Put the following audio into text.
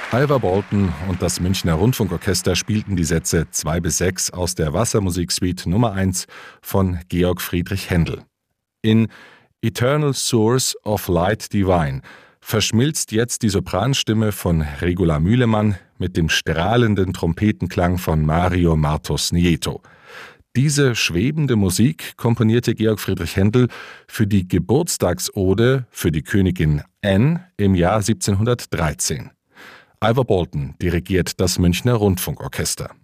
Ivor Bolton und das Münchner Rundfunkorchester spielten die Sätze 2 bis 6 aus der Wassermusiksuite Nummer 1 von Georg Friedrich Händel. In Eternal Source of Light Divine verschmilzt jetzt die Sopranstimme von Regula Mühlemann mit dem strahlenden Trompetenklang von Mario Martos Nieto. Diese schwebende Musik komponierte Georg Friedrich Händel für die Geburtstagsode für die Königin Anne im Jahr 1713. Ivor Bolton dirigiert das Münchner Rundfunkorchester.